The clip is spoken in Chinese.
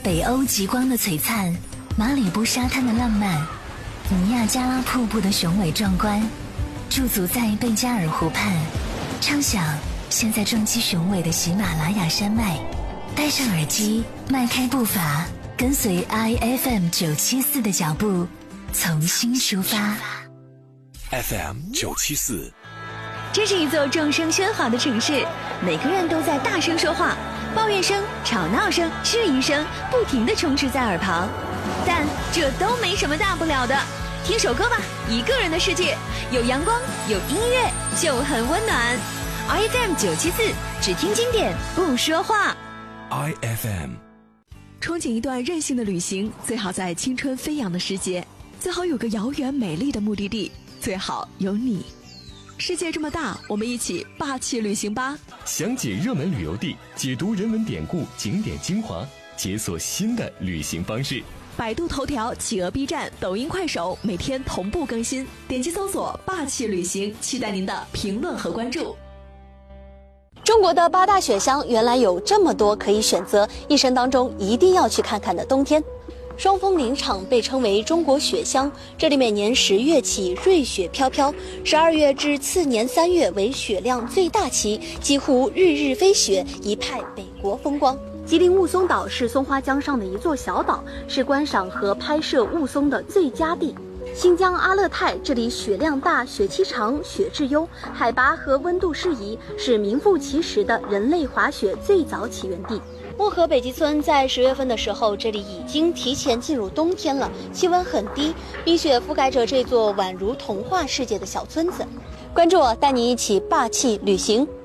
北欧极光的璀璨，马里布沙滩的浪漫，尼亚加拉瀑布的雄伟壮观，驻足在贝加尔湖畔，畅想现在撞击雄伟的喜马拉雅山脉。戴上耳机，迈开步伐，跟随 IFM 974的脚步，从新出发。 FM 974， 这是一座众声喧哗的城市，每个人都在大声说话，抱怨声、吵闹声、质疑声不停地充斥在耳旁，但这都没什么大不了的。听首歌吧，一个人的世界，有阳光，有音乐，就很温暖。IFM 974，只听经典，不说话。 IFM， 憧憬一段任性的旅行，最好在青春飞扬的时节，最好有个遥远美丽的目的地，最好有你。世界这么大，我们一起霸气旅行吧！ 详解热门旅游地，解读人文典故、景点精华，解锁新的旅行方式。 百度头条、企鹅 B 站、抖音、快手每天同步更新，点击搜索“霸气旅行”，期待您的评论和关注。 中国的8大雪乡原来有这么多可以选择，一生当中一定要去看看的冬天。双峰林场被称为中国雪乡，这里每年10月起瑞雪飘飘，12月至次年3月为雪量最大期，几乎日日飞雪，一派北国风光。吉林雾凇岛是松花江上的一座小岛，是观赏和拍摄雾凇的最佳地。新疆阿勒泰这里雪量大、雪期长、雪质优，海拔和温度适宜，是名副其实的人类滑雪最早起源地。漠河北极村在10月份的时候，这里已经提前进入冬天了，气温很低，冰雪覆盖着这座宛如童话世界的小村子。关注我，带你一起霸气旅行。